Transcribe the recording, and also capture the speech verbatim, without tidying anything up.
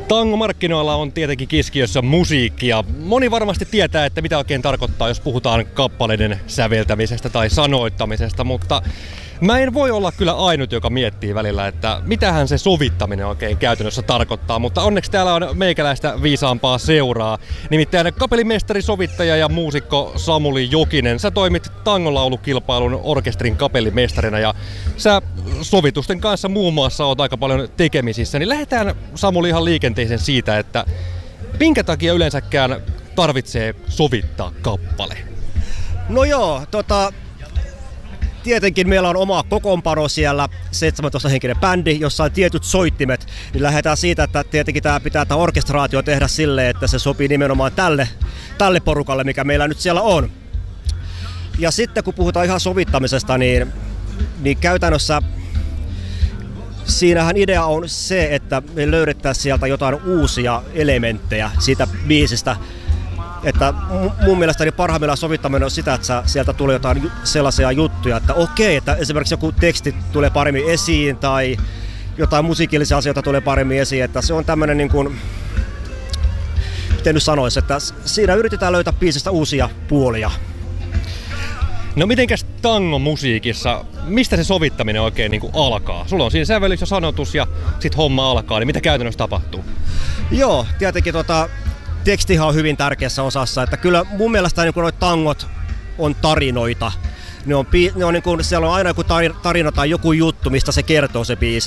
Tangomarkkinoilla on tietenkin keskiössä musiikki ja moni varmasti tietää, että mitä oikein tarkoittaa, jos puhutaan kappaleiden säveltämisestä tai sanoittamisesta, mutta mä en voi olla kyllä ainut, joka miettii välillä, että mitähän se sovittaminen oikein käytännössä tarkoittaa, mutta onneksi täällä on meikäläistä viisaampaa seuraa. Nimittäin kapellimestari, sovittaja ja muusikko Samuli Jokinen, sä toimit tangolaulukilpailun orkesterin kapellimestarina ja sä sovitusten kanssa muun muassa oot aika paljon tekemisissä, niin lähdetään Samuli ihan liikenteeseen siitä, että minkä takia yleensäkään tarvitsee sovittaa kappale? No joo, tota... Tietenkin meillä on oma kokoonpano siellä, seitsemäntoista henkinen bändi, jossa on tietyt soittimet, niin lähdetään siitä, että tietenkin tämä pitää tämä orkestraatio tehdä silleen, että se sopii nimenomaan tälle, tälle porukalle, mikä meillä nyt siellä on. Ja sitten kun puhutaan ihan sovittamisesta, niin, niin käytännössä siinähän idea on se, että me löydettäisiin sieltä jotain uusia elementtejä siitä biisistä. Että mun mielestäni parhaimmillaan sovittaminen on sitä, että sieltä tulee jotain sellaisia juttuja, että okei, että esimerkiksi joku teksti tulee paremmin esiin tai jotain musiikillisia asioita tulee paremmin esiin, että se on tämmöinen niin kuin, miten nyt sanoisi, että siinä yritetään löytää biisistä uusia puolia. No mitenkäs tangomusiikissa, mistä se sovittaminen oikein niin kuin alkaa? Sulla on siinä sävellys ja sanotus ja sit homma alkaa, niin mitä käytännössä tapahtuu? Joo, tietenkin tota... Tekstihan on hyvin tärkeässä osassa, että kyllä mun mielestä niin nuo tangot on tarinoita. Ne on, ne on niin kuin, siellä on aina joku tarina tai joku juttu, mistä se kertoo se biisi.